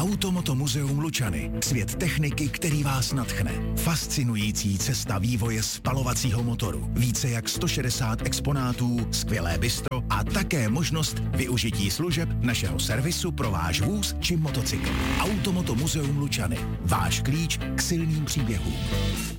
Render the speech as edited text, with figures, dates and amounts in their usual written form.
Automoto muzeum Lučany. Svět techniky, který vás nadchne. Fascinující cesta vývoje spalovacího motoru. Více jak 160 exponátů, skvělé bistro a také možnost využití služeb našeho servisu pro váš vůz či motocykl. Automoto muzeum Lučany. Váš klíč k silným příběhům.